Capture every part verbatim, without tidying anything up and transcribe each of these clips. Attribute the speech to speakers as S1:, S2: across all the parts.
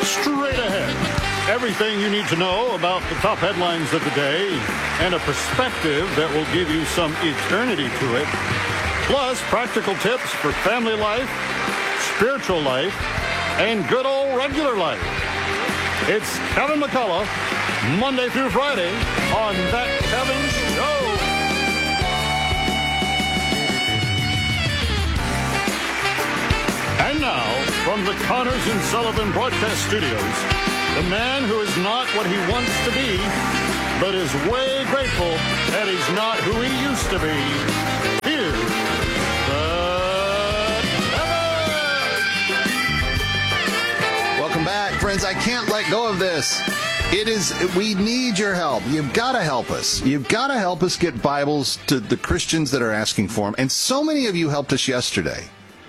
S1: Straight ahead, everything you need to know about the top headlines of the day and a perspective that will give you some eternity to it. Plus, practical tips for family life, spiritual life, and good old regular life. It's Kevin McCullough, Monday through Friday on That Kevin Show. And now, from the Connors and Sullivan Broadcast Studios, the man who is not what he wants to be, but is way grateful that he's not who he used to be. Here's the Kevin!
S2: Welcome back, friends. I can't let go of this. It is, we need your help. You've got to help us. You've got to help us get Bibles to the Christians that are asking for them. And so many of you helped us yesterday.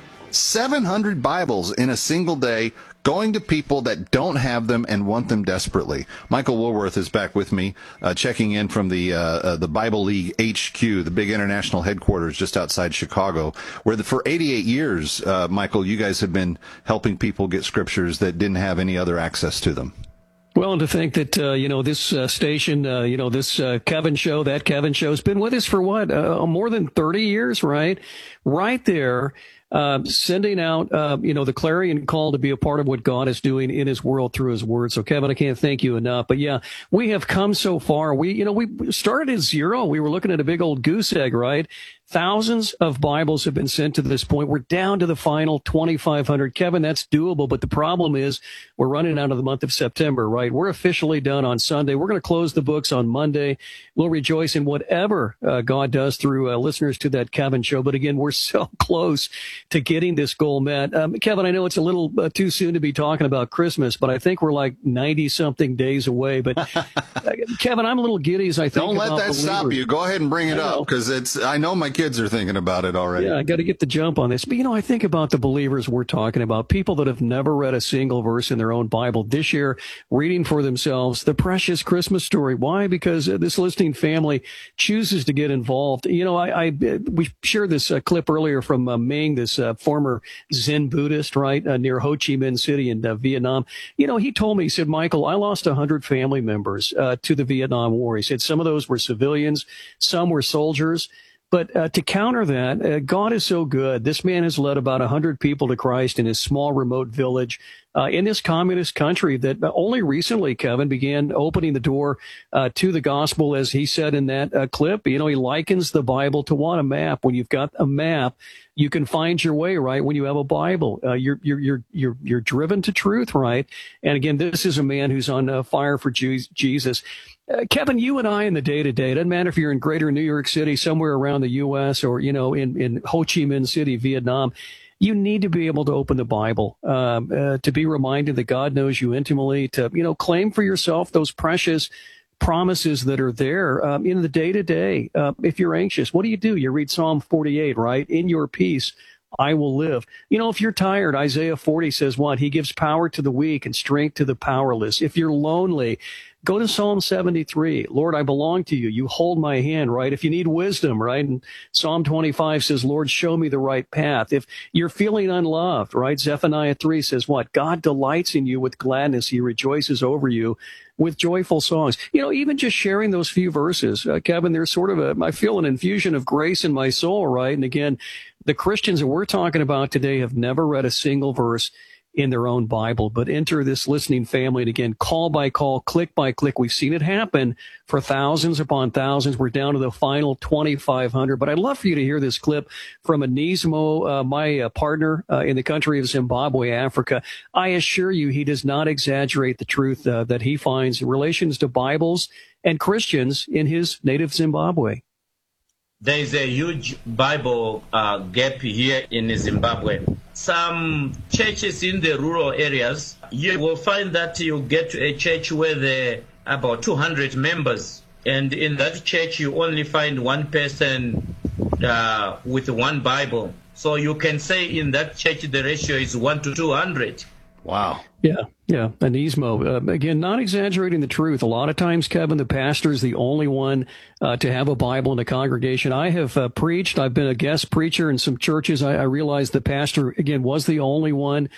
S2: seven hundred Bibles in a single day going to people that don't have them and want them desperately. Michael Woolworth is back with me, uh, checking in from the uh, uh, the Bible League H Q, the big international headquarters just outside Chicago, where the, for eighty-eight years, uh, Michael, you guys have been helping people get scriptures that didn't have any other access to them.
S3: Well, and to think that, uh, you know, this uh, station, uh, you know, this uh, Kevin Show, That Kevin Show has been with us for what, uh, more than thirty years, right? Right there. Uh, sending out, uh, you know, the clarion call to be a part of what God is doing in his world through his word. So, Kevin, I can't thank you enough. But, yeah, we have come so far. We, you know, we started at zero. We were looking at a big old goose egg, right? Thousands of Bibles have been sent to this point. We're down to the final twenty-five hundred. Kevin, that's doable. But the problem is we're running out of the month of September, right? We're officially done on Sunday. We're going to close the books on Monday. We'll rejoice in whatever uh, God does through uh, listeners to That Kevin Show. But, again, we're so close to getting this goal met. Um, Kevin, I know it's a little uh, too soon to be talking about Christmas, but I think we're like ninety-something days away. But, uh, Kevin, I'm a little giddy as I think
S2: Don't let
S3: about
S2: that
S3: believers.
S2: stop you. Go ahead and bring it up, because it's. I know my kids are thinking about it already.
S3: Yeah, I got to get the jump on this. But, you know, I think about the believers we're talking about, people that have never read a single verse in their own Bible this year, reading for themselves the precious Christmas story. Why? Because uh, this listening family chooses to get involved. You know, I, I we shared this uh, clip earlier from uh, Ming, this uh, former Zen Buddhist, right, uh, near Ho Chi Minh City in uh, Vietnam. You know, he told me, he said, Michael, I lost one hundred family members uh, to the Vietnam War. He said some of those were civilians, some were soldiers. But uh, to counter that, uh, God is so good. This man has led about one hundred people to Christ in his small, remote village uh, in this communist country that only recently, Kevin, began opening the door uh, to the gospel, as he said in that uh, clip. You know, he likens the Bible to what? A map. When you've got a map, you can find your way, right? When you have a Bible, uh, you're, you're, you're, you're, you're driven to truth, right? And again, this is a man who's on uh, fire for Jesus. Uh, Kevin, you and I in the day-to-day, it doesn't matter if you're in greater New York City, somewhere around the U S, or, you know, in, in Ho Chi Minh City, Vietnam, you need to be able to open the Bible, um, uh, to be reminded that God knows you intimately, to, you know, claim for yourself those precious promises that are there um, in the day-to-day. Uh, if you're anxious, what do you do? You read Psalm forty-eight, right? In your peace, I will live. You know, if you're tired, Isaiah forty says what? He gives power to the weak and strength to the powerless. If you're lonely, go to Psalm seventy-three. Lord, I belong to you. You hold my hand, right? If you need wisdom, right? And Psalm twenty-five says, Lord, show me the right path. If you're feeling unloved, right? Zephaniah three says what? God delights in you with gladness. He rejoices over you with joyful songs. You know, even just sharing those few verses, uh, Kevin, there's sort of a, I feel an infusion of grace in my soul, right? And again, the Christians that we're talking about today have never read a single verse in their own Bible, but enter this listening family. And again, call by call, click by click. We've seen it happen for thousands upon thousands. We're down to the final twenty-five hundred. But I'd love for you to hear this clip from Anismo, uh, my uh, partner uh, in the country of Zimbabwe, Africa. I assure you, he does not exaggerate the truth uh, that he finds in relations to Bibles and Christians in his native Zimbabwe.
S4: There is a huge Bible uh, gap here in Zimbabwe. Some churches in the rural areas, you will find that you get to a church where there are about two hundred members. And in that church, you only find one person uh, with one Bible. So you can say in that church, the ratio is one to two hundred.
S2: Wow.
S3: Yeah, yeah. Anismo, uh, again, not exaggerating the truth. A lot of times, Kevin, the pastor is the only one uh, to have a Bible in the congregation. I have uh, preached. I've been a guest preacher in some churches. I, I realized the pastor, again, was the only one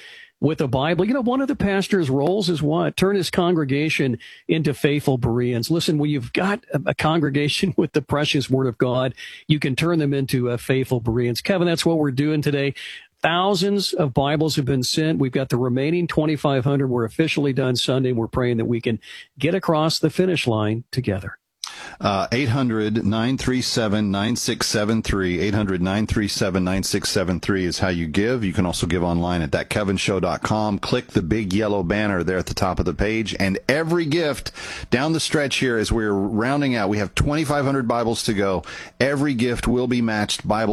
S3: with a Bible. You know, one of the pastor's roles is what? Turn his congregation into faithful Bereans. Listen, when you've got a, a congregation with the precious Word of God, you can turn them into uh, faithful Bereans. Kevin, that's what we're doing today. Thousands of Bibles have been sent. We've got the remaining twenty-five hundred. We're officially done Sunday. We're praying that we can get across the finish line together.
S2: Uh, eight hundred, nine three seven, nine six seven three. eight hundred, nine three seven, nine six seven three is how you give. You can also give online at that kevin show dot com. Click the big yellow banner there at the top of the page. And every gift down the stretch here as we're rounding out, we have twenty-five hundred Bibles to go. Every gift will be matched Bible